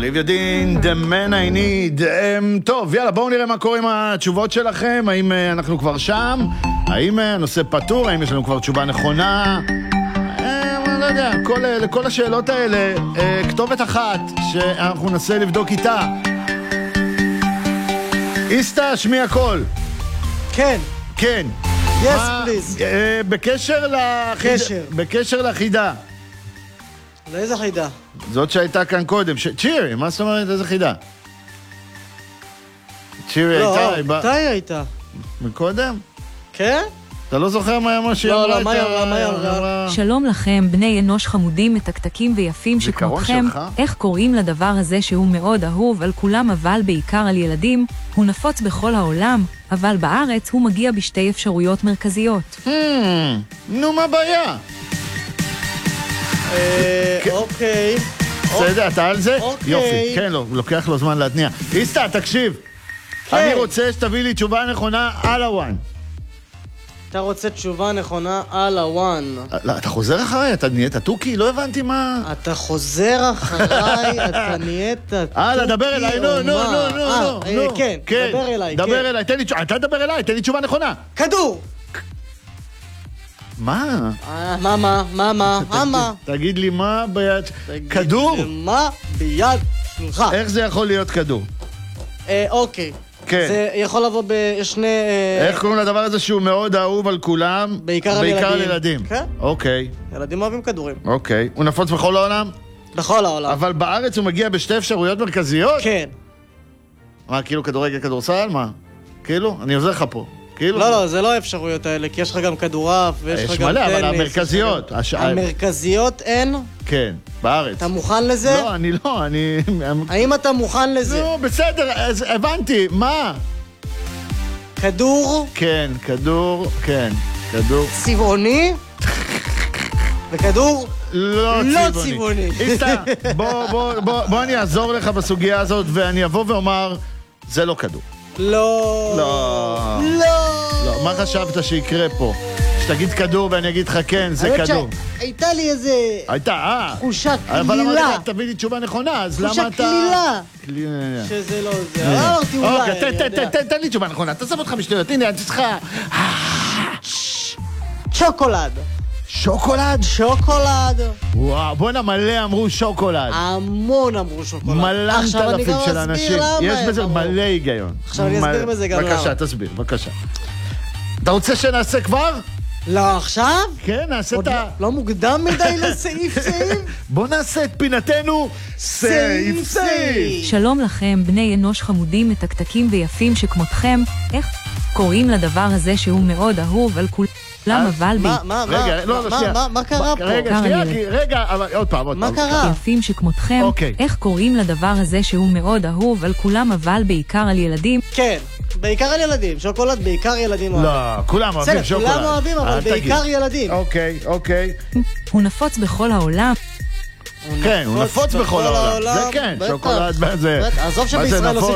אוליביה דין, The Man I Need. טוב, יאללה, בואו נראה מה קורה עם התשובות שלכם. האם אנחנו כבר שם? האם הנושא פתור? האם יש לנו כבר תשובה נכונה? לא יודע, לכל השאלות האלה, כתובת אחת שאנחנו ננסה לבדוק איתה. איסטה, שמי הכל. כן. כן. Yes, please. בקשר לחידה. לאיזה חידה? זאת שהייתה כאן קודם. צ'ירי, מה זאת אומרת איזה חידה? צ'ירי הייתה... לא, מתי הייתה? מקודם? כן? אתה לא זוכר מה שהיא אמרה? לא, מה היא אמרה? שלום לכם, בני אנוש חמודים, מתקתקים ויפים שכמותכם. איך קוראים לדבר הזה שהוא מאוד אהוב על כולם אבל בעיקר על ילדים? הוא נפוץ בכל העולם, אבל בארץ הוא מגיע בשתי אפשרויות מרכזיות. נו, מה הבעיה? אוקיי. בסדר, אתה על זה? אוקיי. יופי, כן, לוקח לו זמן להתניע. איסטה, תקשיב. אני רוצה שתביא לי תשובה נכונה על הוואן. אתה רוצה תשובה נכונה על הוואן. לא, אתה חוזר אחריי, אתה נהיית טוקי? לא הבנתי מה... אתה חוזר אחריי, אתה נהיית טוקי. דבר אליי, נו. כן, דבר אליי. דבר אליי, אתה דבר אליי, תן לי תשובה נכונה. כדור! מה? מה? תגיד לי מה ביד... כדור? תגיד לי מה ביד שלך. איך זה יכול להיות כדור? אוקיי. כן. זה יכול לבוא בשני... איך קוראים לדבר הזה שהוא מאוד אהוב על כולם? בעיקר על ילדים. כן? אוקיי. ילדים אוהבים כדורים. אוקיי. הוא נפוץ בכל העולם? בכל העולם. אבל בארץ הוא מגיע בשתי אפשרויות מרכזיות? כן. מה, כאילו כדורגל, כדורסל? מה? כאילו? אני עוזר לך פה. לא, זה לא האפשרויות האלה, כי יש לך גם כדורעף ויש לך גם טניס. יש מלא, אבל המרכזיות. המרכזיות אין? כן, בארץ. אתה מוכן לזה? לא, אני לא, האם אתה מוכן לזה? לא, בסדר, הבנתי, מה? כדור? כן, כדור. צבעוני? וכדור? לא צבעוני. איסטה, בוא אני אעזור לך בסוגיה הזאת, ואני אבוא ואומר, זה לא כדור. לא. מה חשבת שיקרה פה? שתגיד כדור ואני אגיד לך כן, זה כדור. הייתה לי איזה... תחושה כלילה. אבל אמרתי לך, תביא לי תשובה נכונה, אז למה אתה... תחושה כלילה. שזה לא זה. אמרתי אולי. תן לי תשובה נכונה, תעזוב אותך משטויות. הנה, אני צריכה... שוקולד. שוקולד? וואו, בוא'נה מלא אמרו שוקולד. המון אמרו שוקולד. מלא אלפים של אנשים. יש בזה מלא היגיון. עכשיו אני אסביר בזה גם למה. בבקשה, תסביר, בבקשה. אתה רוצה שנעשה כבר? לא, עכשיו? כן, נעשה את ה... לא מוקדם מדי לסעיף. בוא נעשה את פינתנו סעיף. שלום לכם, בני אנוש חמודים, מתקתקים ויפים שכמותכם. איך קוראים לדבר הזה שהוא מאוד אהוב על כולם? אבל מה קרה פה? רגע, אבל עוד פעם. מה קרה? יפים שכמותכם, איך קוראים לדבר הזה שהוא מאוד אהוב על כולם, אבל בעיקר על ילדים? כן, בעיקר על ילדים. שוקולד בעיקר ילדים אוהבים. לא, כולם אוהבים שוקולד. כולם אוהבים, אבל בעיקר ילדים. אוקיי. הוא נפוץ בכל העולם. כן, הוא נפוץ בכל העולם. זה כן, שוקולד, מה זה? עזוב שבישראל עושים